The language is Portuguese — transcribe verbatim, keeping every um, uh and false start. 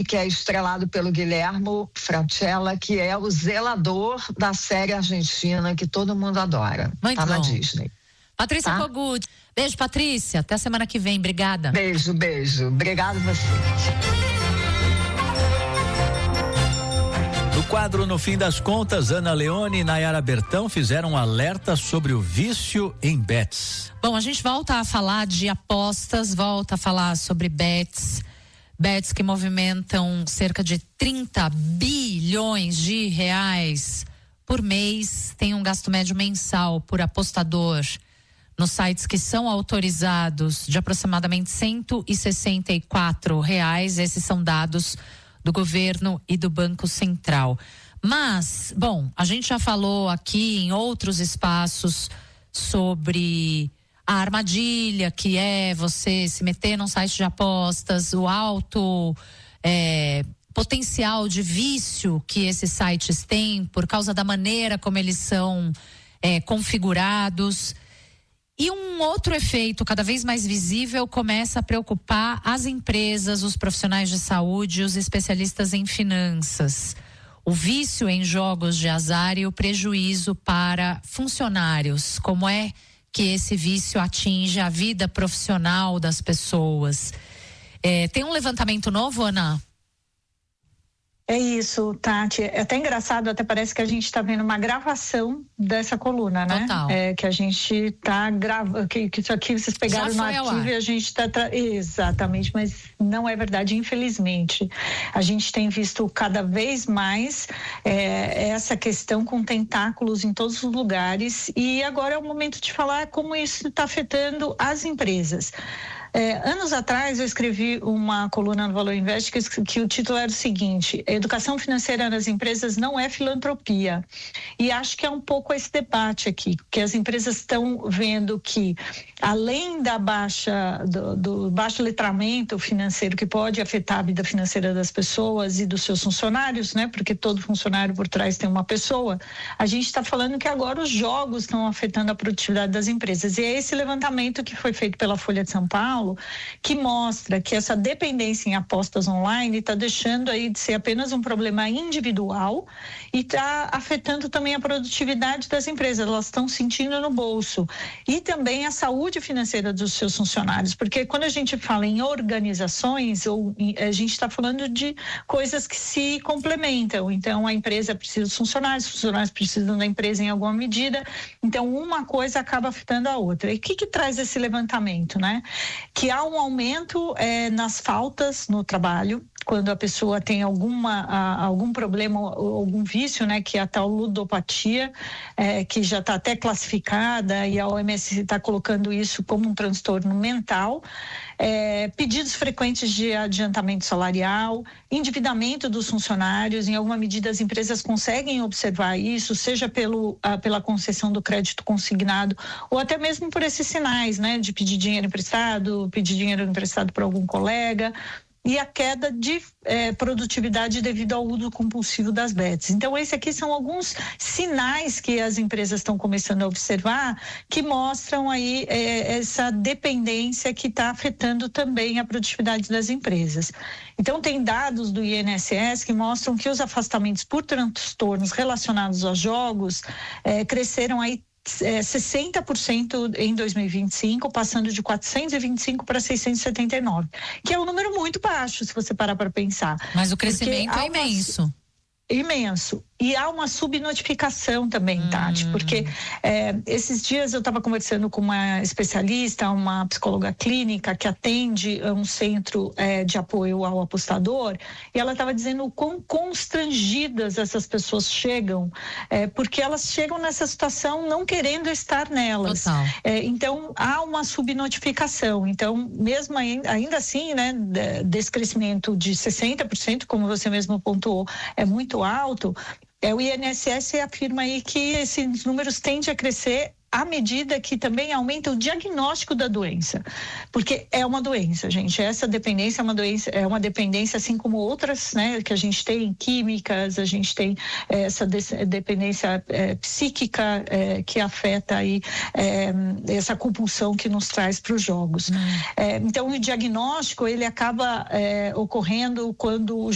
que é estrelado pelo Guilhermo Francella, que é o zelador da série argentina que todo mundo adora. Muito tá bom. Na Disney. Patrícia Tá? Kogut. Beijo, Patrícia. Até semana que vem. Obrigada. Beijo, beijo. Obrigado a você. No quadro No Fim das Contas, Ana Leone e Nayara Bertão fizeram um alerta sobre o vício em bets. Bom, a gente volta a falar de apostas, volta a falar sobre bets, bets que movimentam cerca de trinta bilhões de reais por mês, tem um gasto médio mensal por apostador nos sites que são autorizados de aproximadamente cento e sessenta e quatro reais. Esses são dados do governo e do Banco Central. Mas, bom, a gente já falou aqui em outros espaços sobre a armadilha que é você se meter num site de apostas, o alto é, potencial de vício que esses sites têm por causa da maneira como eles são é, configurados. E um outro efeito cada vez mais visível começa a preocupar as empresas, os profissionais de saúde, os especialistas em finanças. O vício em jogos de azar e o prejuízo para funcionários. Como é que esse vício atinge a vida profissional das pessoas? É, tem um levantamento novo, Ana? É isso, Tati. É até engraçado, até parece que a gente está vendo uma gravação dessa coluna, né? Total. É, que a gente está gravando, que, que isso aqui vocês pegaram no arquivo e a gente está... Tra... Exatamente, mas não é verdade, infelizmente. A gente tem visto cada vez mais é, essa questão com tentáculos em todos os lugares e agora é o momento de falar como isso está afetando as empresas. É, anos atrás eu escrevi uma coluna no Valor Invest que, que o título era o seguinte: educação financeira nas empresas não é filantropia. E acho que é um pouco esse debate aqui, que as empresas estão vendo que além da baixa do, do baixo letramento financeiro que pode afetar a vida financeira das pessoas e dos seus funcionários, né? Porque todo funcionário por trás tem uma pessoa. A gente está falando que agora os jogos estão afetando a produtividade das empresas. E é esse levantamento que foi feito pela Folha de São Paulo que mostra que essa dependência em apostas online está deixando aí de ser apenas um problema individual e está afetando também a produtividade das empresas. Elas estão sentindo no bolso e também a saúde financeira dos seus funcionários, porque quando a gente fala em organizações, ou a gente está falando de coisas que se complementam. Então a empresa precisa dos funcionários, os funcionários precisam da empresa em alguma medida. Então uma coisa acaba afetando a outra. E o que que traz esse levantamento, né? Que há um aumento é, nas faltas no trabalho, quando a pessoa tem alguma, a, algum problema, algum vício, né, que é a tal ludopatia, é, que já está até classificada e a O M S está colocando isso como um transtorno mental, é, pedidos frequentes de adiantamento salarial, endividamento dos funcionários. Em alguma medida as empresas conseguem observar isso, seja pelo, a, pela concessão do crédito consignado ou até mesmo por esses sinais, né, de pedir dinheiro emprestado, pedir dinheiro emprestado por algum colega, e a queda de eh, produtividade devido ao uso compulsivo das bets. Então, esses aqui são alguns sinais que as empresas estão começando a observar que mostram aí eh, essa dependência que está afetando também a produtividade das empresas. Então, tem dados do I N S S que mostram que os afastamentos por transtornos relacionados aos jogos eh, cresceram aí É, sessenta por cento em dois mil e vinte e cinco, passando de quatrocentos e vinte e cinco para seiscentos e setenta e nove, que é um número muito baixo se você parar para pensar. Mas o crescimento é imenso. Uma... Imenso. E há uma subnotificação também, Tati, hum. porque é, esses dias eu estava conversando com uma especialista, uma psicóloga clínica que atende um centro é, de apoio ao apostador, e ela estava dizendo o quão constrangidas essas pessoas chegam, é, porque elas chegam nessa situação não querendo estar nelas. É, então, há uma subnotificação. Então, mesmo ainda, ainda assim, né, desse crescimento de sessenta por cento, como você mesmo pontuou, é muito alto. É, o I N S S afirma aí que esses números tendem a crescer à medida que também aumenta o diagnóstico da doença, porque é uma doença, gente. Essa dependência é uma doença, é uma dependência assim como outras, né, que a gente tem químicas, a gente tem é, essa de- dependência é, psíquica é, que afeta aí é, essa compulsão que nos traz para os jogos. Hum. É, então o diagnóstico ele acaba é, ocorrendo quando o